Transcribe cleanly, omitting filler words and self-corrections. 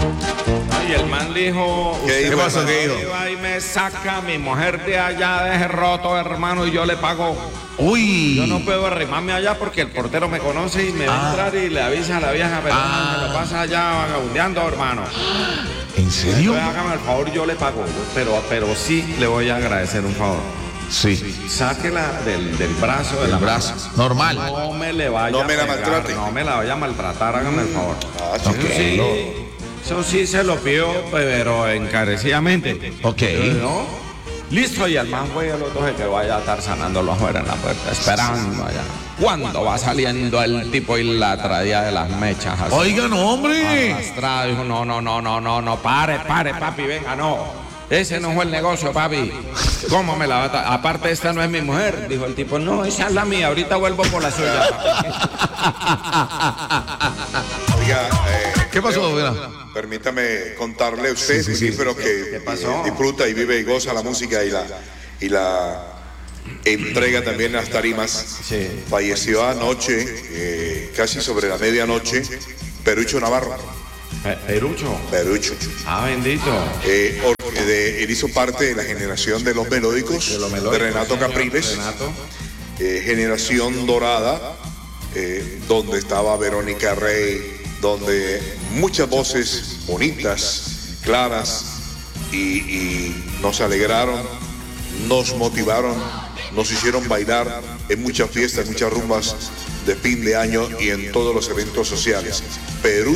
Y el man dijo, ¿Qué pasó? ¿Qué dijo? iba y me saca a mi mujer de allá de ese roto, hermano, y yo le pago. Uy. Yo no puedo arrimarme allá porque el portero me conoce y me va a entrar y le avisa a la vieja, pero no, me lo pasa allá vagabundeando, hermano. ¿En serio? Entonces, hágame el favor, yo le pago, pero sí le voy a agradecer un favor. Sí. Sáquela del brazo de El la brazo. mano. Normal. No me le vaya No me la a pegar, maltrate. no me la vaya a maltratar, hágame el favor. Ok. Eso sí se lo pidió, pero encarecidamente. Ok. ¿No? Listo, y el man fue el otro que vaya a estar sanándolo afuera en la puerta, esperando allá. ¿Cuándo va saliendo el tipo y la traía de las mechas? Así, Oigan, hombre. arrastrado, dijo, no, pare, papi, venga, no. Ese no fue el negocio, papi. ¿Cómo me la va a aparte, esta no es mi mujer. Dijo el tipo, no, esa es la mía, ahorita vuelvo por la suya, papi. Oiga, ¿Qué pasó, Vera? permítame contarle a usted, Sí. pero que pasó? disfruta y vive y goza la música y la entrega también en las tarimas. Sí. Falleció anoche, casi sobre la medianoche, Perucho Navarro. Perucho. Perucho. Ah, bendito. Él hizo parte de la generación de los melódicos, de Renato señor, Capriles. Renato. Generación dorada, donde estaba Verónica Rey, donde muchas voces bonitas, claras, y nos alegraron, nos motivaron, nos hicieron bailar en muchas fiestas, muchas rumbas de fin de año y en todos los eventos sociales. Perú